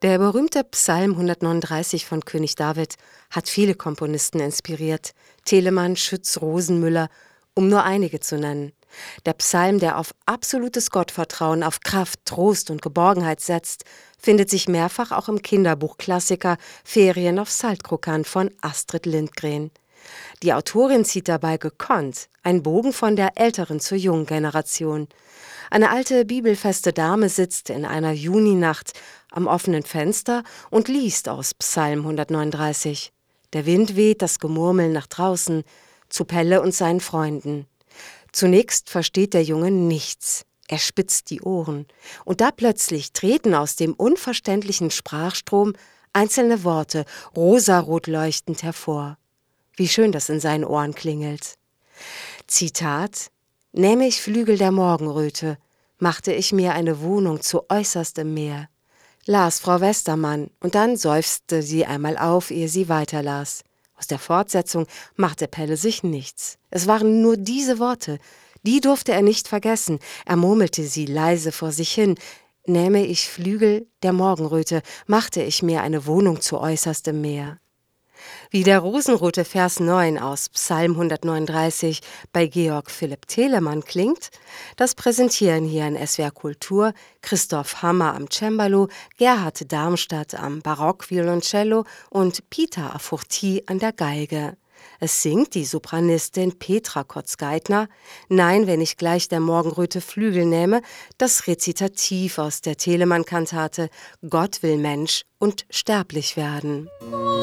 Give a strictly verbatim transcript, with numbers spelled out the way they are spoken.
Der berühmte Psalm hundertneununddreißig von König David hat viele Komponisten inspiriert. Telemann, Schütz, Rosenmüller, um nur einige zu nennen. Der Psalm, der auf absolutes Gottvertrauen, auf Kraft, Trost und Geborgenheit setzt, findet sich mehrfach auch im Kinderbuchklassiker Ferien auf Saltkrokant von Astrid Lindgren. Die Autorin zieht dabei gekonnt einen Bogen von der älteren zur jungen Generation. Eine alte bibelfeste Dame sitzt in einer Juninacht am offenen Fenster und liest aus Psalm hundertneununddreißig. Der Wind weht das Gemurmel nach draußen, zu Pelle und seinen Freunden. Zunächst versteht der Junge nichts. Er spitzt die Ohren. Und da plötzlich treten aus dem unverständlichen Sprachstrom einzelne Worte rosarot leuchtend hervor. Wie schön das in seinen Ohren klingelt. Zitat: »Nähme ich Flügel der Morgenröte, machte ich mir eine Wohnung zu äußerst im Meer«, las Frau Westermann, und dann seufzte sie einmal auf, ehe sie weiterlas. Aus der Fortsetzung machte Pelle sich nichts. Es waren nur diese Worte, die durfte er nicht vergessen. Er murmelte sie leise vor sich hin. »Nähme ich Flügel der Morgenröte, machte ich mir eine Wohnung zu äußerst im Meer.« Wie der rosenrote Vers neun aus Psalm hundertneununddreißig bei Georg Philipp Telemann klingt, das präsentieren hier in S W R Kultur Christoph Hammer am Cembalo, Gerhard Darmstadt am Barockvioloncello und Peter Afurti an der Geige. Es singt die Sopranistin Petra Kotz-Geithner. Nein, wenn ich gleich der Morgenröte Flügel nähme, das Rezitativ aus der Telemann-Kantate Gott will Mensch und sterblich werden.